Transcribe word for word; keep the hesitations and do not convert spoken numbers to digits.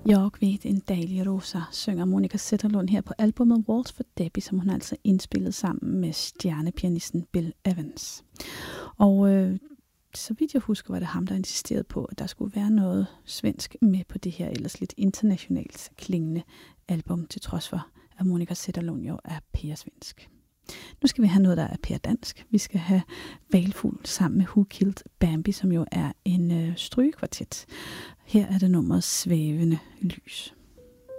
Jag vet en dejlig rosa, synger Monica Zetterlund her på albumet Waltz for Debbie, som hun altså indspillede sammen med stjernepianisten Bill Evans. Og øh, så vidt jeg husker, var det ham, der insisterede på, at der skulle være noget svensk med på det her ellers lidt internationalt klingende album, til trods for, at Monica Zetterlund jo er pæresvensk. Nu skal vi have noget, der er pæredansk. Vi skal have Hvalfugl sammen med Who Killed Bambi, som jo er en øh, strygekvartet. Her er det nummeret Svævende Lys.